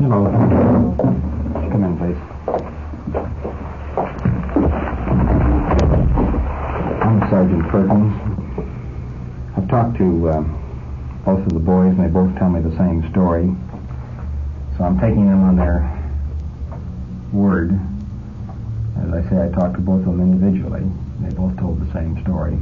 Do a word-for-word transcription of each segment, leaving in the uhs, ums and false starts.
Hello. Come in, please. I'm Sergeant Perkins. I've talked to uh, both of the boys, and they both tell me the same story. So I'm taking them on their word. As I say, I talked to both of them individually. They both told the same story.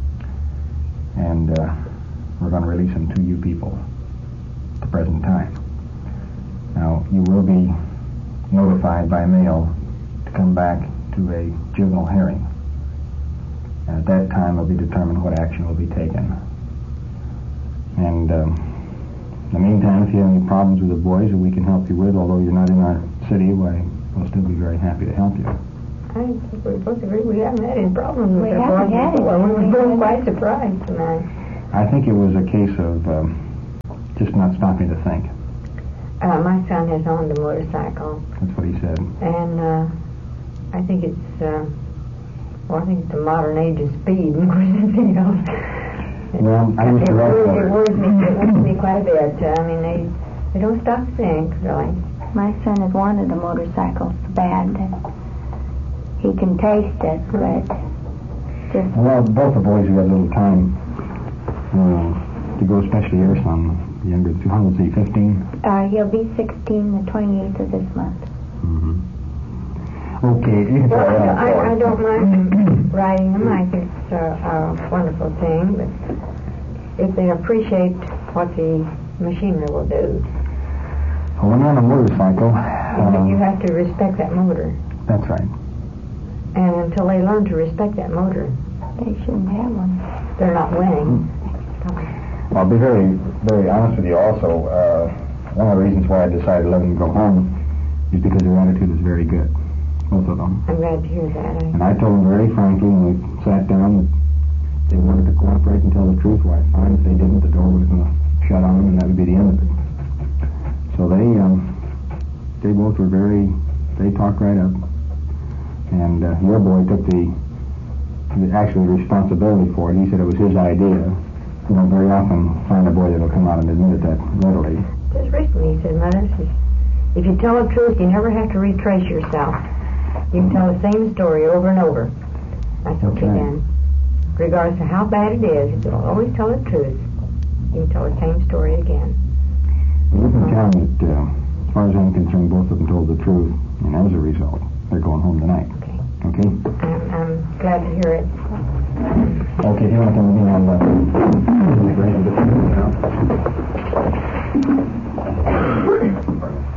And uh, we're going to release them to you people at the present time. Now, you will be notified by mail to come back to a juvenile hearing. And at that time, it will be determined what action will be taken. And um, in the meantime, if you have any problems with the boys that we can help you with, although you're not in our city, why, we'll still be very happy to help you. I think we both agree we haven't had any problems with We the haven't had before. any. We were both quite surprised tonight. I think it was a case of um, just not stopping to think. Uh, my son has owned a motorcycle. That's what he said. And uh, I think it's, uh, well, I think it's the modern age of speed more than anything else. Well, I used it to write worries, for it worries me. It worries me quite a bit. Uh, I mean, they they don't stop to think, really. My son has wanted a motorcycle so bad that he can taste it, but just... Well, both the boys have got a little time uh, to go, especially your son, younger. How old is he, fifteen? Uh, he'll be sixteen the twenty-eighth of this month. Mm-hmm. Okay. Well, I, I, I don't mind riding them. I think it's a, a wonderful thing, but if they appreciate what the machinery will do. Well, when you're on a motorcycle... Uh, you have to respect that motor. That's right. And until they learn to respect that motor, they shouldn't have one. They're not winning. Mm-hmm. Well, I'll be very, very honest with you also. Uh, one of the reasons why I decided to let them go home is because their attitude is very good. Both of them. I'm glad to hear that. I and I told them very frankly when we sat down that they wanted to cooperate and tell the truth. Why, fine. If they didn't, the door was going to shut on them, and that would be the end of it. So they, um, they both were very, they talked right up. And uh, your boy took the, the actual responsibility for it. He said it was his idea. You know, very often find a boy that will come out and admit it that readily. Just recently, he said, Mother, if you tell the truth, you never have to retrace yourself. You can tell the same story over and over. That's okay, okay then. Regardless of how bad it is, if you'll always tell the truth, you can tell the same story again. Well, you can tell them that, uh, as far as I'm concerned, both of them told the truth, and as a result, they're going home tonight. Okay. Okay? I'm, I'm glad to hear it. Okay, if you want to come with me, I'll uh, the grade and get you out.